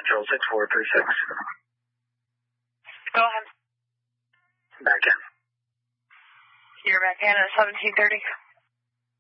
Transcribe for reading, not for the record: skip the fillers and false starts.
Control 6436. Go ahead. Back in. You're back in at 1730.